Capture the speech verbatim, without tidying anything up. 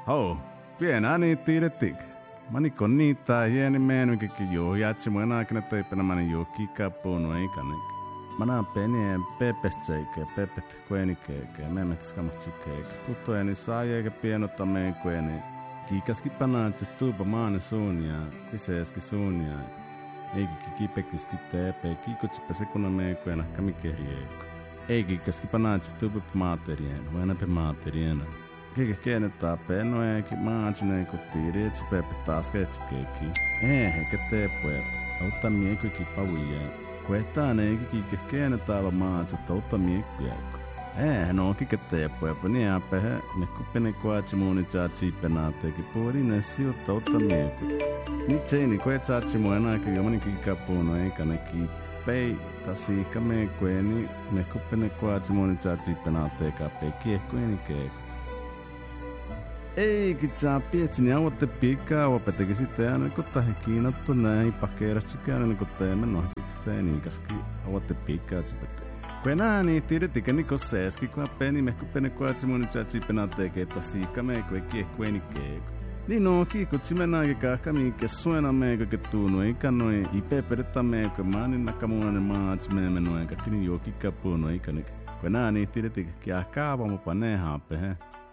Hau, pienä niin tiedettik. Mani kon niitä hieni menu kiki joo jatsi muena kene teipänä mani joo kikapuunu eikänik. Mana penien pepestseike, pepet kuenikeike, memmet skamatsikkeike. Tuttueni saajeke pienota meen kueni. Kiikaski panaatsi tuupa maane suunia, kyseeski suunia. Eikä kikipekiski teepe, kiikutsippe sekuna meen kuena kamikehrieko. Eikä kiikaski panaatsi tuupa maaterien, huenape maateriena. Kiki kienetää penoeekin maatsineen kotiin, että pepe taas ketsikeekin. Eihän keteepueet, auttaa miekuikin pavujeen. Kuetaan eikä kiki kienetää maatsa, auttaa miekuja. Eihän oo kiketeepueet, niin äpehe, me kuppene kuatsi muuni tsaatsi penaateekin puolinen sijoittaa auttaa miekuja. Nyt seini kuetsaatsi muu enääkin jomani kikapuunu eikä ne kippei. Tasiikka miekueni, me kuppene kuatsi muuni tsaatsi penaateekin kiekkueni keekku. Eikä saa pietsini avoitte pikaa, opetegi sitten aina kun tahi kiinottu näin pakeeratsi käänne kun teemme nohkikseen niikaski avoitte pikaa tsipette. Kun enää niin tiedettikä niko seeski kun peni mehku pene kuatsi mun tjatsi penaa tekee tasiikka meikö ei kiehkueni keeko. Niin no kiikutsi mennä aika kahka miinkä suena meikö ke tuunu eikä noin ipe peretta meikö maanin nakamuunainen maatsi meemme noin kaikki niin juokikka puunu eikä nik. Kun enää niin tiedettikä kiah kaavamupa ne haapehe.